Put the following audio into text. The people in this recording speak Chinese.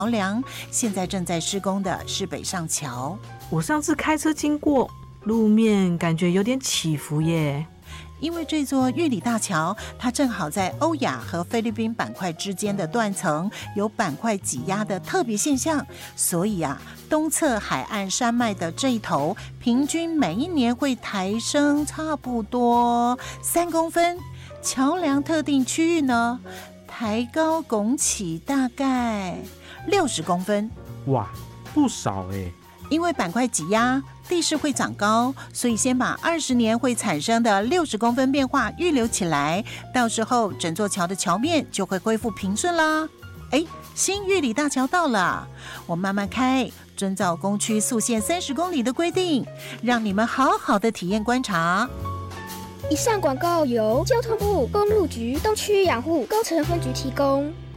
梁，现在正在施工的是北上桥。 我上次开车经过，路面感觉有点起伏耶。 因为这座玉里大桥，它正好在欧亚和菲律宾板块之间的断层有板块挤压的特别现象，所以东侧海岸山脉的这一头，平均每一年会抬升差不多3公分。桥梁特定区域呢，抬高拱起大概60公分。 哇，不少耶。 因为板块挤压，地势会长高，所以先把20年会产生的60公分变化预留起来，到时候整座桥的桥面就会恢复平顺啦。新玉里大桥到了，我慢慢开，遵照工区速限30公里的规定，让你们好好的体验观察。 以上广告由交通部公路局东区养护工程分局提供。